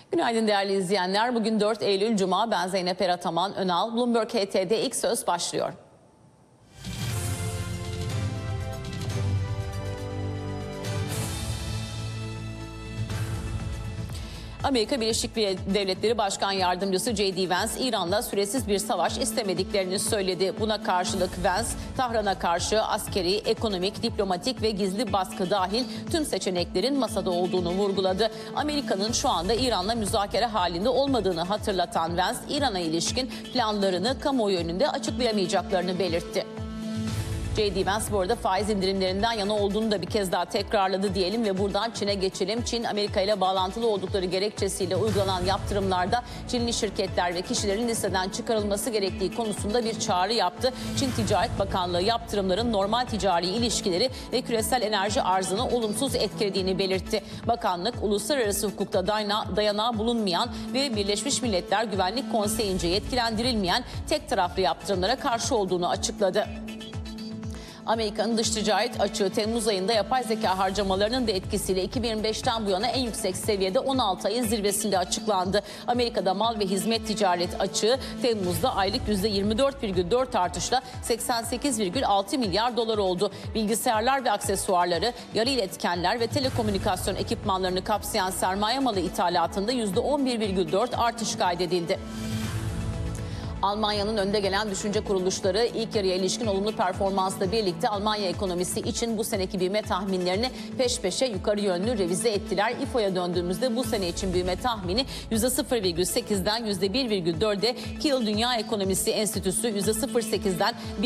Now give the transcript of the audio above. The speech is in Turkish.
Günaydın değerli izleyenler. Bugün 4 Eylül Cuma. Ben Zeynep Erataman Önal. Bloomberg HT'de ilk söz başlıyor. Amerika Birleşik Devletleri Başkan Yardımcısı J.D. Vance, İran'la süresiz bir savaş istemediklerini söyledi. Buna karşılık Vance, Tahran'a karşı askeri, ekonomik, diplomatik ve gizli baskı dahil tüm seçeneklerin masada olduğunu vurguladı. Amerika'nın şu anda İran'la müzakere halinde olmadığını hatırlatan Vance, İran'a ilişkin planlarını kamuoyu önünde açıklayamayacaklarını belirtti. J.D. Vance bu arada faiz indirimlerinden yana olduğunu da bir kez daha tekrarladı diyelim ve buradan Çin'e geçelim. Çin, Amerika ile bağlantılı oldukları gerekçesiyle uygulanan yaptırımlarda Çinli şirketler ve kişilerin listeden çıkarılması gerektiği konusunda bir çağrı yaptı. Çin Ticaret Bakanlığı yaptırımların normal ticari ilişkileri ve küresel enerji arzını olumsuz etkilediğini belirtti. Bakanlık, uluslararası hukukta dayanağı bulunmayan ve Birleşmiş Milletler Güvenlik Konseyi'nce yetkilendirilmeyen tek taraflı yaptırımlara karşı olduğunu açıkladı. Amerika'nın dış ticaret açığı Temmuz ayında yapay zeka harcamalarının da etkisiyle 2025'ten bu yana en yüksek seviyede 16 ayın zirvesinde açıklandı. Amerika'da mal ve hizmet ticaret açığı Temmuz'da aylık %24,4 artışla 88,6 milyar dolar oldu. Bilgisayarlar ve aksesuarları, yarı iletkenler ve telekomünikasyon ekipmanlarını kapsayan sermaye malı ithalatında %11,4 artış kaydedildi. Almanya'nın önde gelen düşünce kuruluşları ilk yarıya ilişkin olumlu performansla birlikte Almanya ekonomisi için bu seneki büyüme tahminlerini peş peşe yukarı yönlü revize ettiler. İFO'ya döndüğümüzde bu sene için büyüme tahmini %0,8'den %1,4'e, Kiel Dünya Ekonomisi Enstitüsü %0,8'den